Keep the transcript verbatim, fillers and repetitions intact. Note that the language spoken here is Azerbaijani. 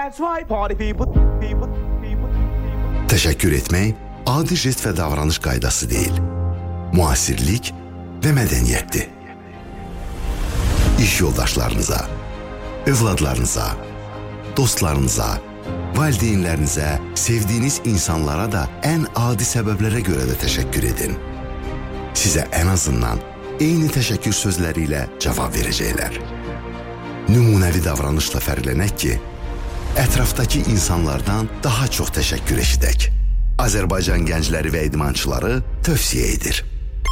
That's right, party people, people, people, people. Teşekkür etmek adi jest ve davranış qaydası değil. Muasirlik ve medeniyettir. İş yoldaşlarınıza, övladlarınıza, dostlarınıza, valideynlərinizə, sevdiyiniz insanlara da ən adi səbəblərə görə də təşəkkür edin. Sizə ən azından eyni təşəkkür sözləri ilə cavab verəcəklər. Nümunəvi davranışla fərqlənək ki, ətrafdakı insanlardan daha çox təşəkkür eşidək. Azərbaycan gəncləri və idmançıları tövsiyə edir.